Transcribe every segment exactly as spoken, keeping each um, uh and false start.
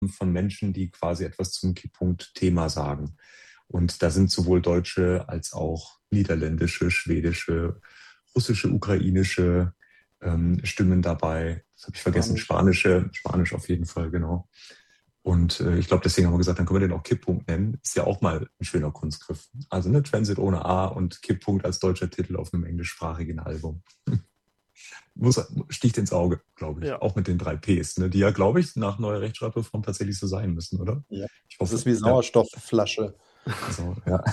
von Menschen, die quasi etwas zum Kipppunkt-Thema sagen. Und da sind sowohl deutsche als auch niederländische, schwedische, russische, ukrainische ähm, Stimmen dabei. Das habe ich vergessen. Spanisch. Spanische, Spanisch auf jeden Fall, genau. Und äh, ich glaube, deswegen haben wir gesagt, dann können wir den auch Kipppunkt nennen. Ist ja auch mal ein schöner Kunstgriff. Also ne, Transit ohne A und Kipppunkt als deutscher Titel auf einem englischsprachigen Album. Muss, sticht ins Auge, glaube ich. Ja. Auch mit den drei Ps, ne, die ja, glaube ich, nach neuer Rechtschreibreform tatsächlich so sein müssen, oder? Ja. Ich hoffe, Das ist wie ja. Sauerstoffflasche. Also, ja.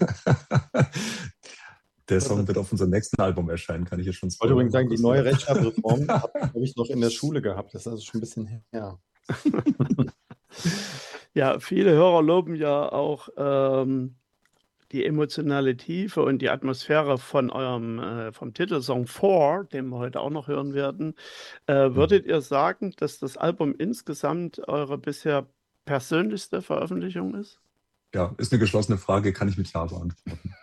Der Song wird auf unserem nächsten Album erscheinen, kann ich jetzt schon Ich wollte spoilern. übrigens sagen, die Markus, neue oder? Rechtschreibreform habe hab ich noch in der Schule gehabt. Das ist also schon ein bisschen her. Ja, viele Hörer loben ja auch ähm, die emotionale Tiefe und die Atmosphäre von eurem äh, vom Titelsong Four, den wir heute auch noch hören werden. Äh, würdet ihr sagen, dass das Album insgesamt eure bisher persönlichste Veröffentlichung ist? Ja, ist eine geschlossene Frage, kann ich mit Ja beantworten.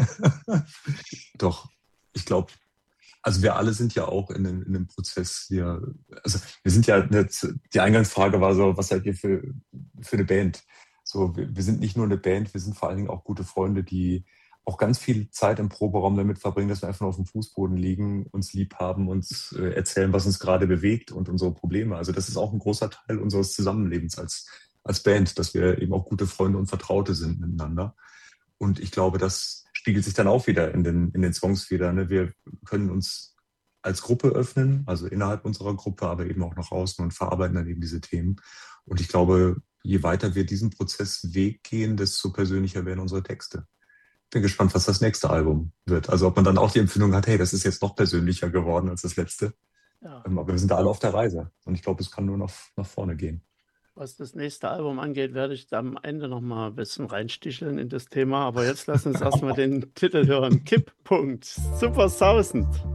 Doch, ich glaube, also wir alle sind ja auch in einem, in einem Prozess hier, also wir sind ja, nicht, die Eingangsfrage war so, was seid ihr für, für eine Band? So, wir, wir sind nicht nur eine Band, wir sind vor allen Dingen auch gute Freunde, die auch ganz viel Zeit im Proberaum damit verbringen, dass wir einfach nur auf dem Fußboden liegen, uns lieb haben, uns äh, erzählen, was uns gerade bewegt und unsere Probleme. Also das ist auch ein großer Teil unseres Zusammenlebens als als Band, dass wir eben auch gute Freunde und Vertraute sind miteinander. Und ich glaube, das spiegelt sich dann auch wieder in den, in den Songs wieder. Ne? Wir können uns als Gruppe öffnen, also innerhalb unserer Gruppe, aber eben auch nach außen und verarbeiten dann eben diese Themen. Und ich glaube, je weiter wir diesen Prozess Weg gehen, desto persönlicher werden unsere Texte. Bin gespannt, was das nächste Album wird. Also ob man dann auch die Empfindung hat, hey, das ist jetzt noch persönlicher geworden als das letzte. Ja. Aber wir sind da alle auf der Reise. Und ich glaube, es kann nur noch nach vorne gehen. Was das nächste Album angeht, werde ich da am Ende noch mal ein bisschen reinsticheln in das Thema. Aber jetzt lass uns erstmal den Titel hören. Kipppunkt. Super sausend.